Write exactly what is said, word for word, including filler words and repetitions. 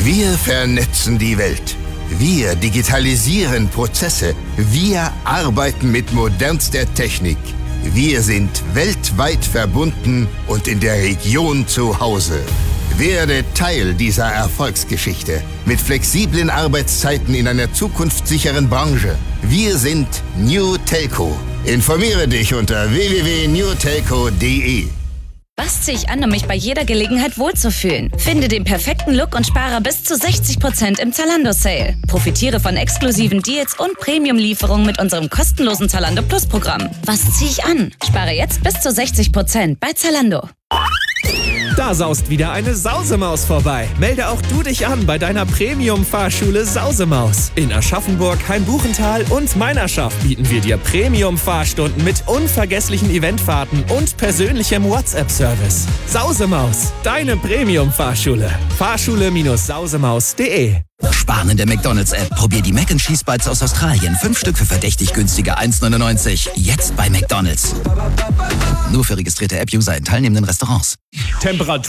Wir vernetzen die Welt. Wir digitalisieren Prozesse. Wir arbeiten mit modernster Technik. Wir sind weltweit verbunden und in der Region zu Hause. Werde Teil dieser Erfolgsgeschichte mit flexiblen Arbeitszeiten in einer zukunftssicheren Branche. Wir sind New Telco. Informiere dich unter w w w punkt new telco punkt d e. Was ziehe ich an, um mich bei jeder Gelegenheit wohlzufühlen? Finde den perfekten Look und spare bis zu sechzig Prozent im Zalando-Sale. Profitiere von exklusiven Deals und Premium-Lieferungen mit unserem kostenlosen Zalando Plus-Programm. Was ziehe ich an? Spare jetzt bis zu sechzig Prozent bei Zalando. Da saust wieder eine Sausemaus vorbei. Melde auch du dich an bei deiner Premium-Fahrschule Sausemaus. In Aschaffenburg, Hainbuchental und Meinerschaft bieten wir dir Premium-Fahrstunden mit unvergesslichen Eventfahrten und persönlichem WhatsApp-Service. Sausemaus, deine Premium-Fahrschule. Fahrschule Sausemaus punkt de. Sparen in der McDonalds-App. Probier die Mac and Cheese Bites aus Australien. Fünf Stück für verdächtig günstige eins neunundneunzig. Jetzt bei McDonalds. Nur für registrierte App-User in teilnehmenden Restaurants. Temperatur